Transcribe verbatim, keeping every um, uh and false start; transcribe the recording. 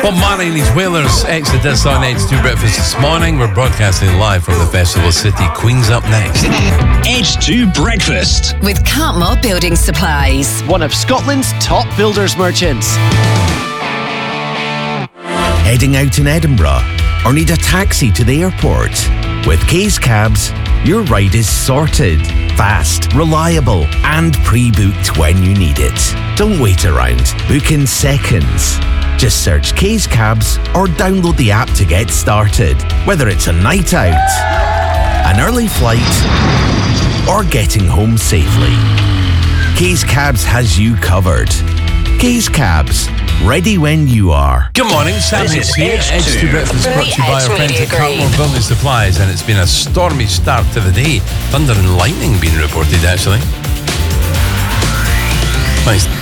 Well, Marty and his Whalers Exodus on Edge two Breakfast this morning. We're broadcasting live from the Festival City. Queen's up next. Edge two Breakfast. With Cartmore Building Supplies. One of Scotland's top builders merchants. Heading out in Edinburgh or need a taxi to the airport? With Case Cabs, your ride is sorted, fast, reliable and pre-booked when you need it. Don't wait around. Book in seconds. Just search Case Cabs or download the app to get started. Whether it's a night out, an early flight or getting home safely, Case Cabs has you covered. Case Cabs, ready when you are. Good morning, Sam Hicks here. Edge two Breakfast brought to you by our friends at Cartmore Building Supplies, and it's been a stormy start to the day. Thunder and lightning being reported, actually. Well, it's